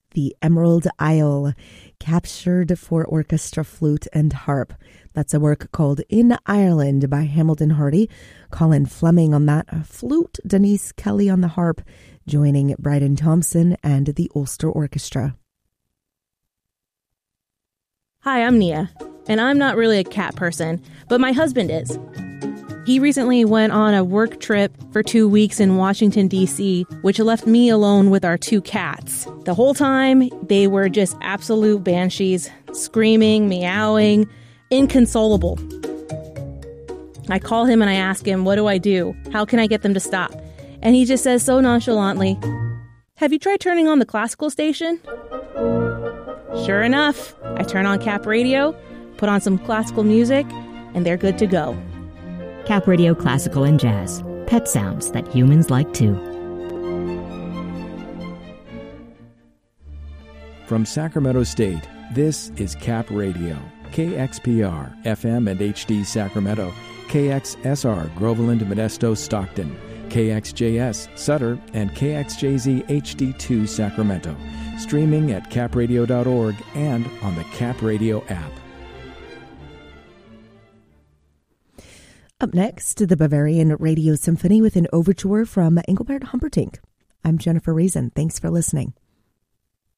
The Emerald Isle, captured for orchestra, flute, and harp. That's a work called In Ireland by Hamilton Hardy, Colin Fleming on that flute, Denise Kelly on the harp, joining Bryden Thompson and the Ulster Orchestra. Hi, I'm Nia, and I'm not really a cat person, but my husband is. He recently went on a work trip for 2 weeks in Washington, D.C., which left me alone with our 2 cats. The whole time, they were just absolute banshees, screaming, meowing, inconsolable. I call him and I ask him, what do I do? How can I get them to stop? And he just says so nonchalantly, have you tried turning on the classical station? Sure enough, I turn on Cap Radio, put on some classical music, and they're good to go. Cap Radio Classical and Jazz. Pet sounds that humans like too. From Sacramento State, this is Cap Radio. KXPR, FM and HD Sacramento. KXSR, Groveland, Modesto, Stockton. KXJS, Sutter, and KXJZ HD2 Sacramento. Streaming at capradio.org and on the Cap Radio app. Up next, the Bavarian Radio Symphony with an overture from Engelbert Humperdinck. I'm Jennifer Reason. Thanks for listening.